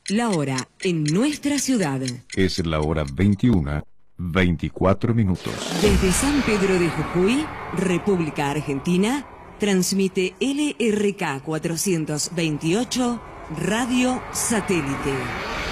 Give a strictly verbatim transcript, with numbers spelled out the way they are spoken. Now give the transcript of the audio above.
La hora en nuestra ciudad. Es la hora veintiuna, veinticuatro minutos. Desde San Pedro de Jujuy, República Argentina, transmite L R K cuatrocientos veintiocho Radio Satélite.